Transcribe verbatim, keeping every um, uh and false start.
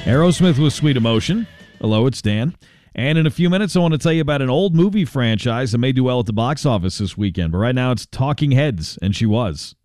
Aerosmith with Sweet Emotion. Hello, it's Dan. And in a few minutes, I want to tell you about an old movie franchise that may do well at the box office this weekend. But right now, it's Talking Heads, and she was.